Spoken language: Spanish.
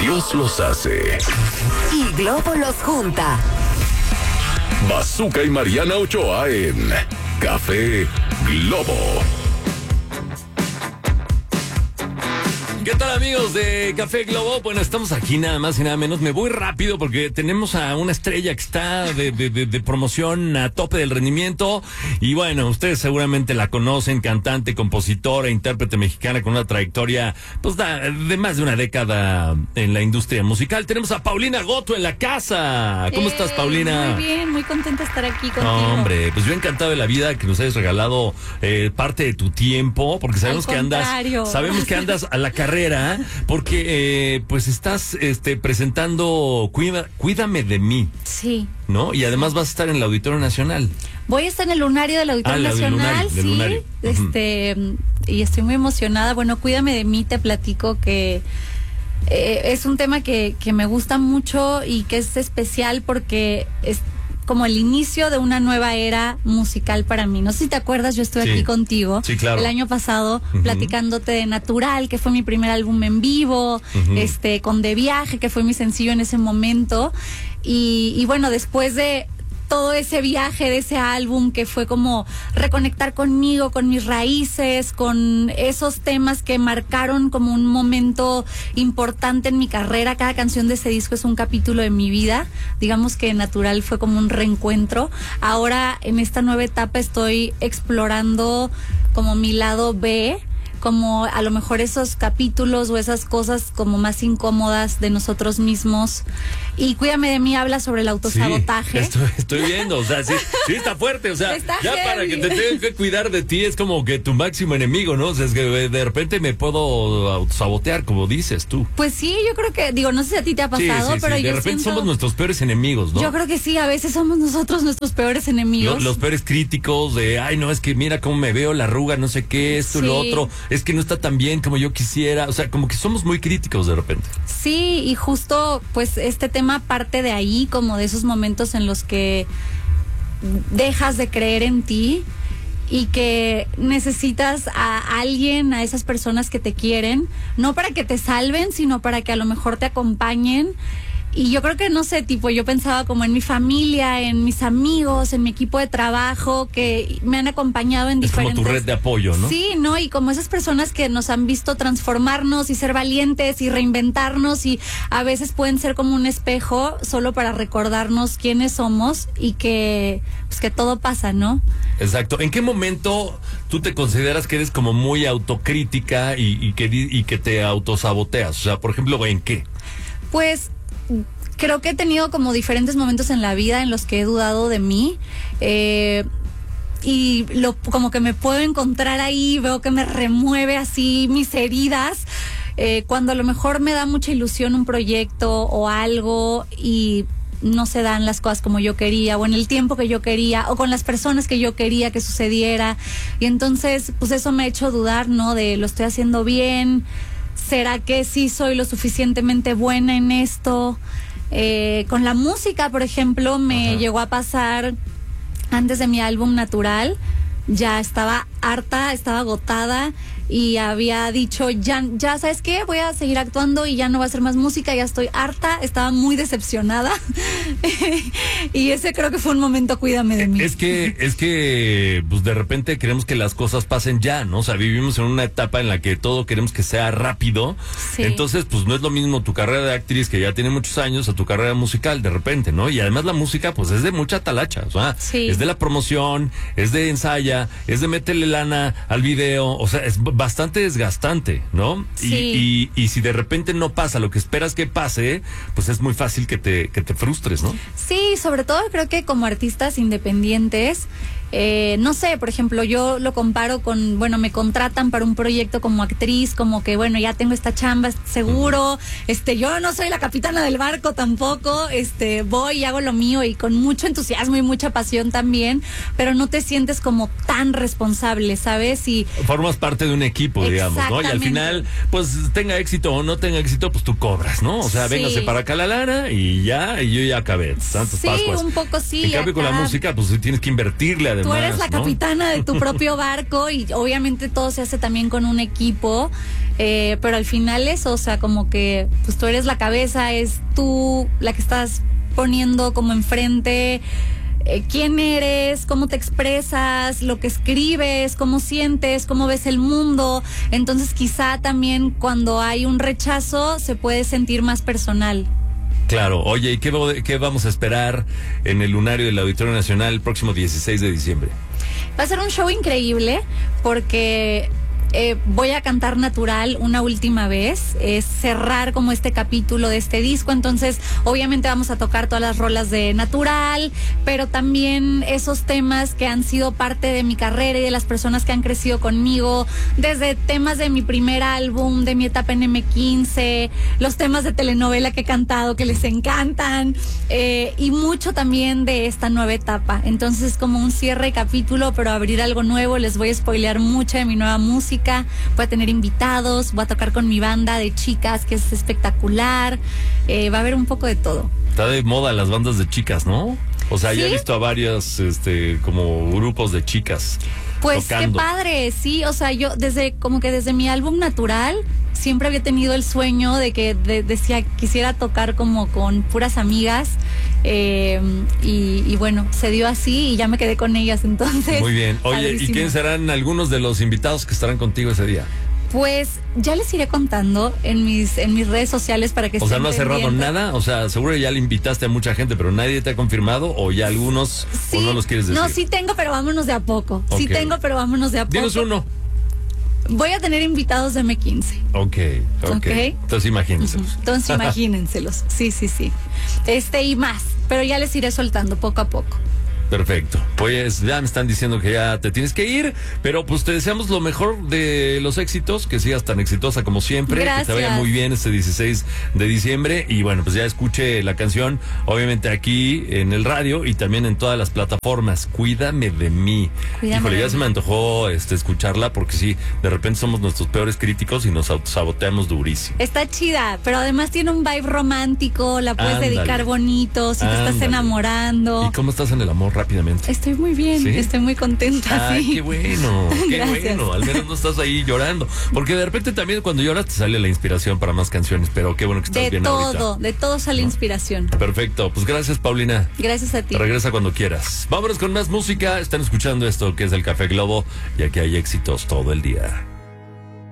Dios los hace y Globo los junta. Bazooka y Mariana Ochoa en Café Globo. ¿Qué tal, amigos de Café Globo? Bueno, estamos aquí nada más y nada menos. Me voy rápido porque tenemos a una estrella que está de promoción a tope del rendimiento. Y bueno, ustedes seguramente la conocen, cantante, compositora, intérprete mexicana con una trayectoria pues de más de una década en la industria musical. Tenemos a Paulina Goto en la casa. ¿Cómo estás, Paulina? Muy bien, muy contenta de estar aquí contigo. No, hombre, pues yo encantado de la vida que nos hayas regalado parte de tu tiempo, porque sabemos que andas a la carrera, porque pues estás presentando Cuídame de mí. Sí. ¿No? Y además vas a estar en el Auditorio Nacional. Voy a estar en el Lunario del Auditorio Nacional, del Lunario. Y estoy muy emocionada. Bueno, Cuídame de mí, te platico que es un tema que me gusta mucho y que es especial porque es como el inicio de una nueva era musical para mí. No sé si te acuerdas, yo estuve aquí contigo claro. El año pasado platicándote de Natural, que fue mi primer álbum en vivo, con De Viaje, que fue mi sencillo en ese momento. Y bueno, después de todo ese viaje de ese álbum que fue como reconectar conmigo, con mis raíces, con esos temas que marcaron como un momento importante en mi carrera. Cada canción de ese disco es un capítulo de mi vida. Digamos que Natural fue como un reencuentro. Ahora en esta nueva etapa estoy explorando como mi lado B, como a lo mejor esos capítulos o esas cosas como más incómodas de nosotros mismos. Y Cuídame de mí habla sobre el autosabotaje. Sí, estoy viendo, o sea, sí está fuerte, o sea, está ya heavy. Para que te tengan que cuidar de ti es como que tu máximo enemigo, ¿no? O sea, es que de repente me puedo autosabotear, como dices tú. Pues sí, yo creo que, digo, no sé si a ti te ha pasado, pero de yo repente siento, somos nuestros peores enemigos, ¿no? Yo creo que sí, a veces somos nosotros nuestros peores enemigos. Los peores críticos de, ay, no, es que mira cómo me veo, la arruga, no sé qué, esto y lo otro, es que no está tan bien como yo quisiera, o sea, como que somos muy críticos de repente. Sí, y justo, pues, este tema parte de ahí, como de esos momentos en los que dejas de creer en ti y que necesitas a alguien, a esas personas que te quieren, no para que te salven, sino para que a lo mejor te acompañen. Y yo creo que, no sé, tipo, yo pensaba como en mi familia, en mis amigos, en mi equipo de trabajo, que me han acompañado en diferentes... Es como tu red de apoyo, ¿no? Sí, ¿no? Y como esas personas que nos han visto transformarnos y ser valientes y reinventarnos, y a veces pueden ser como un espejo solo para recordarnos quiénes somos y que, pues, que todo pasa, ¿no? Exacto. ¿En qué momento tú te consideras que eres como muy autocrítica y que te autosaboteas? O sea, por ejemplo, ¿en qué? Pues creo que he tenido como diferentes momentos en la vida en los que he dudado de mí, y como que me puedo encontrar ahí, veo que me remueve así mis heridas, cuando a lo mejor me da mucha ilusión un proyecto o algo y no se dan las cosas como yo quería, o en el tiempo que yo quería, o con las personas que yo quería que sucediera. Y entonces, pues eso me ha hecho dudar, ¿no? De, ¿lo estoy haciendo bien? ¿Será que sí soy lo suficientemente buena en esto? Con la música, por ejemplo, me llegó a pasar antes de mi álbum Natural. Ya estaba harta, estaba agotada y había dicho, ya ¿sabes qué? Voy a seguir actuando y ya no va a ser más música, ya estoy harta, estaba muy decepcionada. Y ese creo que fue un momento Cuídame de mí. Es que pues de repente queremos que las cosas pasen ya, ¿no? O sea, vivimos en una etapa en la que todo queremos que sea rápido. Sí. Entonces, pues no es lo mismo tu carrera de actriz, que ya tiene muchos años, a tu carrera musical de repente, ¿no? Y además la música, pues es de mucha talacha, o sea, es de la promoción, es de ensaya, es de meterle lana al video, o sea, es bastante desgastante, ¿no? Sí. Y si de repente no pasa lo que esperas que pase, pues es muy fácil que te frustres, ¿no? Sí, sobre todo creo que como artistas independientes, no sé, por ejemplo, yo lo comparo con, bueno, me contratan para un proyecto como actriz, como que, bueno, ya tengo esta chamba seguro, yo no soy la capitana del barco tampoco, voy y hago lo mío y con mucho entusiasmo y mucha pasión también, pero no te sientes como tan responsable, ¿sabes? Y formas parte de un equipo, digamos, ¿no? Y al final, pues tenga éxito o no tenga éxito, pues tú cobras, ¿no? O sea, véngase para acá la lana y yo ya acabé. Santos sí, Pascuas. un poco sí. En cambio, con la música, pues tienes que invertirle además demás. Tú eres la ¿no? capitana de tu propio barco y obviamente todo se hace también con un equipo, pero al final eso, o sea, como que pues tú eres la cabeza, es tú la que estás poniendo como enfrente. ¿Quién eres? ¿Cómo te expresas? Lo que escribes, cómo sientes, cómo ves el mundo. Entonces quizá también cuando hay un rechazo se puede sentir más personal. Claro. Oye, ¿y qué vamos a esperar en el Lunario del Auditorio Nacional el próximo 16 de diciembre? Va a ser un show increíble porque voy a cantar Natural una última vez, es cerrar como este capítulo de este disco, entonces obviamente vamos a tocar todas las rolas de Natural, pero también esos temas que han sido parte de mi carrera y de las personas que han crecido conmigo, desde temas de mi primer álbum, de mi etapa en M15, los temas de telenovela que he cantado que les encantan, y mucho también de esta nueva etapa. Entonces como un cierre de capítulo, pero abrir algo nuevo. Les voy a spoilear mucho de mi nueva música. Voy a tener invitados, voy a tocar con mi banda de chicas, que es espectacular. Va a haber un poco de todo. Está de moda las bandas de chicas, ¿no? O sea, ¿Sí? ya he visto a varios, como grupos de chicas Pues tocando. qué padre, sí. O sea, yo desde mi álbum Natural siempre había tenido el sueño de que decía quisiera tocar como con puras amigas. Y bueno, se dio así y ya me quedé con ellas, entonces. Muy bien. Oye, padrísimo. ¿y quiénes serán algunos de los invitados que estarán contigo ese día? Pues ya les iré contando en mis redes sociales para que O sea, estén ¿no has cerrado pendientes. nada? O sea, seguro ya le invitaste a mucha gente, pero nadie te ha confirmado, o ya algunos, Sí, o no los quieres decir. no, sí tengo, pero vámonos de a poco. Sí Ok. tengo, pero vámonos de a poco. Dinos uno. Voy a tener invitados de M15. Ok. Ok. Entonces imagínenselos. Entonces imagínenselos. Sí. Y más. Pero ya les iré soltando poco a poco. Perfecto. Pues ya me están diciendo que ya te tienes que ir, pero pues te deseamos lo mejor de los éxitos, que sigas tan exitosa como siempre, Gracias. que te vaya muy bien este 16 de diciembre y bueno, pues ya escuche la canción, obviamente aquí en el radio y también en todas las plataformas. Cuídame de mí. Cuídame Híjole, de ya mí. se me antojó escucharla porque sí, de repente somos nuestros peores críticos y nos autosaboteamos durísimo. Está chida, pero además tiene un vibe romántico, la puedes Ándale. dedicar bonito, si te estás Ándale. enamorando. ¿Y cómo estás en el amor rápidamente? Estoy muy bien, ¿Sí? estoy muy contenta, Ay, sí. qué bueno, qué Gracias. bueno. Al menos no estás ahí llorando. Porque de repente también cuando lloras te sale la inspiración para más canciones. Pero qué bueno que estás bien ahorita. De todo sale inspiración. Perfecto. Pues gracias, Paulina. Gracias a ti. Regresa cuando quieras. Vámonos con más música. Están escuchando esto que es el Café Globo. Y aquí hay éxitos todo el día.